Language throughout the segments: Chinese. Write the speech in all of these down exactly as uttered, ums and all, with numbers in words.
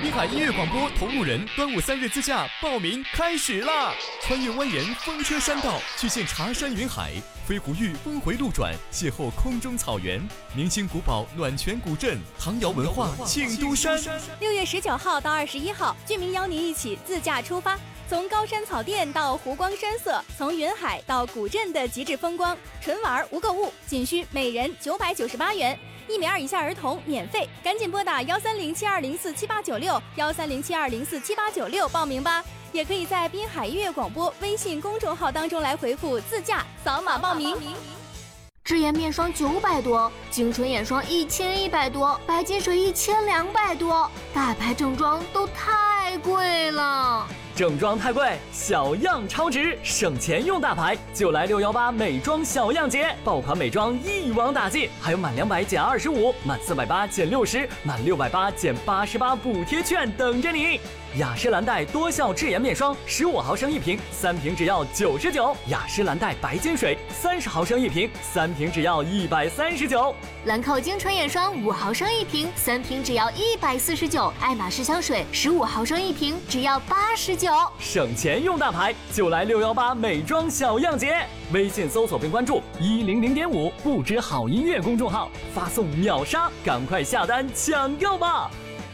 滨海音乐广播同路人端午三日自驾报名开始啦！穿越蜿蜒风车山道，去见茶山云海，飞狐峪峰回路转，邂逅空中草原，明星古堡暖泉古镇，唐窑文化庆都山。 六月十九号到二十一号，居民邀您一起自驾出发，从高山草甸到湖光山色，从云海到古镇的极致风光，纯玩无购物，仅需每人九百九十八元。一米二以下儿童免费，赶紧拨打幺三零七二零四七八九六幺三零七二零四七八九六报名吧。也可以在滨海音乐广播微信公众号当中来回复自驾，扫码报名。 智妍面霜九百多，精纯眼霜一千一百多，白金水一千两百多，大牌正装都太贵了。 正装太贵，小样超值，省钱用大牌，就来六幺八美妆小样节，爆款美妆一网打尽，还有满两百减二十五，满四百八减六十，满六百八减八十八补贴券等着你。雅诗兰黛多效智妍面霜十五毫升一瓶，三瓶只要九十九；雅诗兰黛白金水三十毫升一瓶，三瓶只要一百三十九； 兰蔻精纯眼霜五毫升一瓶，三瓶只要一百四十九；爱马仕香水十五毫升一瓶，只要八十九。 省钱用大牌，就来六幺八美妆小样节。微信搜索并关注一零零点五不止好音乐公众号，发送秒杀，赶快下单抢购吧。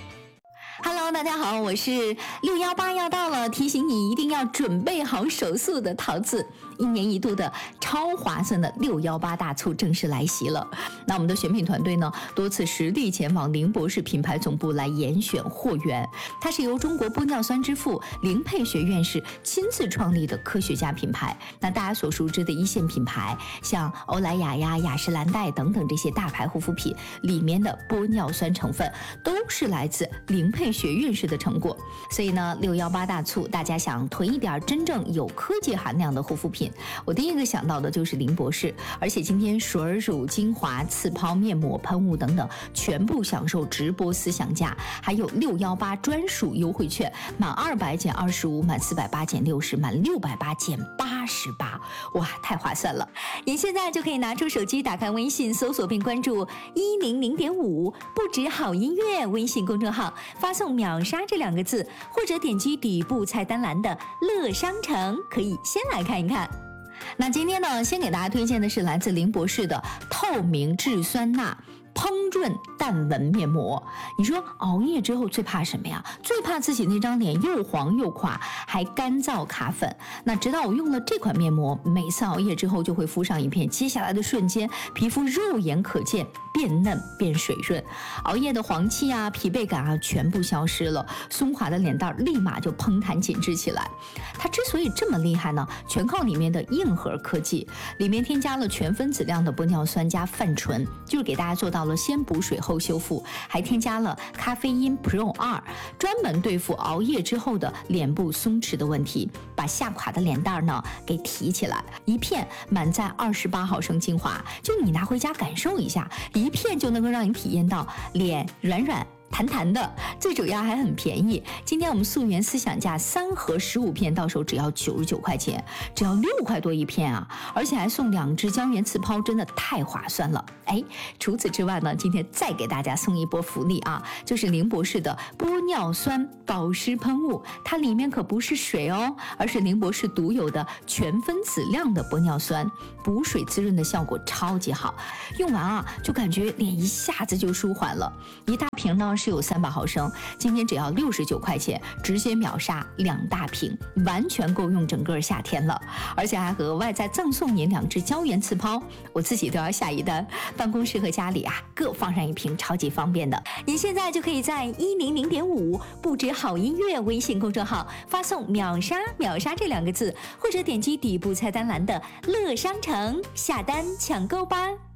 Hello， 大家好，我是六幺八要到了，提醒你一定要准备好手速的桃子。一年一度的超划算的六幺八大促正式来袭了。那我们的选品团队呢，多次实地前往林博士品牌总部来严选货源。它是由中国玻尿酸之父林佩学院士亲自创立的科学家品牌。那大家所熟知的一线品牌，像欧莱雅呀、雅诗兰黛等等这些大牌护肤品里面的玻尿酸成分，都是来自林佩学院士的成果。所以呢，六幺八大促，大家想囤一点真正有科技含量的护肤品，我第一个想到的就是林博士。而且今天水乳精华、次抛面膜、喷雾等等，全部享受直播思想价，还有六幺八专属优惠券，满二百减二十五，满四百八减六十，满六百八减八十八，哇，太划算了！您现在就可以拿出手机，打开微信，搜索并关注一零零点五不止好音乐微信公众号，发送秒杀这两个字，或者点击底部菜单栏的乐商城，可以先来看一看。那今天呢，先给大家推荐的是来自林博士的透明质酸钠烹润淡纹面膜。你说熬夜之后最怕什么呀？最怕自己那张脸又黄又垮，还干燥卡粉。那直到我用了这款面膜，每次熬夜之后就会敷上一片，接下来的瞬间，皮肤肉眼可见变嫩变水润，熬夜的黄气啊、疲惫感啊全部消失了，松垮的脸蛋立马就嘭弹紧致起来。它之所以这么厉害呢，全靠里面的硬核科技，里面添加了全分子量的玻尿酸加泛醇，就是给大家做到了先补水后修复，还添加了咖啡因 Pro 二，专门对付熬夜之后的脸部松弛的问题，把下垮的脸蛋呢给提起来。一片满载二十八毫升精华，就你拿回家感受一下，一片就能够让你体验到脸软软弹弹的，最主要还很便宜。今天我们溯源思想价三盒十五片，到手只要九十九块钱，只要六块多一片啊！而且还送两支胶原刺抛，真的太划算了。哎，除此之外呢，今天再给大家送一波福利啊，就是林博士的玻尿酸保湿喷雾，它里面可不是水哦，而是林博士独有的全分子量的玻尿酸，补水滋润的效果超级好，用完啊就感觉脸一下子就舒缓了。一大瓶呢是有三百毫升，今天只要六十九块钱，直接秒杀两大瓶，完全够用整个夏天了。而且还额外再赠送您两支胶原刺抛，我自己都要下一单，办公室和家里啊各放上一瓶，超级方便的。您现在就可以在一零零点五不止好音乐微信公众号发送秒杀秒杀这两个字，或者点击底部菜单栏的乐商城下单抢购吧。